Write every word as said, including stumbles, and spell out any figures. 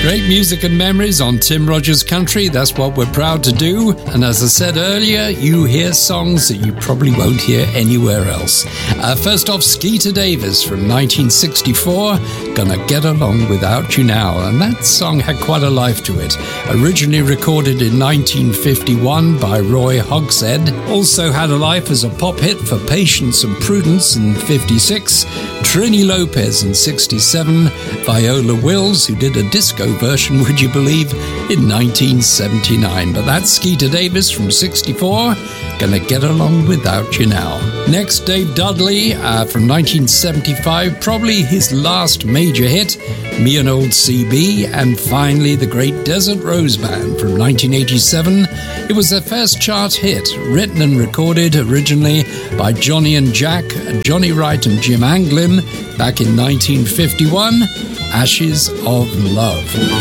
Great music and memories on Tim Rogers Country. That's what we're proud to do. And as I said earlier, you hear songs that you probably won't hear anywhere else. Uh, first off, Skeeter Davis from nineteen sixty-four, Gonna Get Along Without You Now. And that song had quite a life to it. Originally recorded in nineteen fifty-one by Roy Hogshead. Also had a life as a pop hit for Patience and Prudence in fifty-six. Trini Lopez in sixty-seven. Viola Wills, who did a disco version, would you believe, in nineteen seventy-nine. But that's Skeeter Davis from sixty-four, Gonna Get Along Without You Now. Next, Dave Dudley uh, from nineteen seventy-five, probably his last major hit, Me and Old C B. And finally, the great Desert Rose Band from nineteen eighty-seven. It was their first chart hit, written and recorded originally by Johnny and Jack, Johnny Wright and Jim Anglin back in nineteen fifty-one, Ashes of Love.